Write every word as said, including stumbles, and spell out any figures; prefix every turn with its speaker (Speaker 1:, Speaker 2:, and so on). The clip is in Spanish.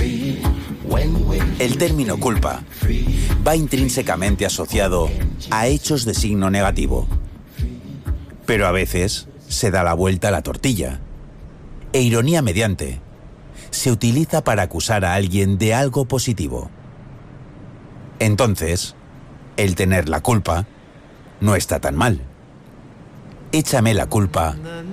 Speaker 1: El término culpa va intrínsecamente asociado a hechos de signo negativo. Pero a veces se da la vuelta a la tortilla. E ironía mediante, se utiliza para acusar a alguien de algo positivo. Entonces, el tener la culpa no está tan mal. Échame la culpa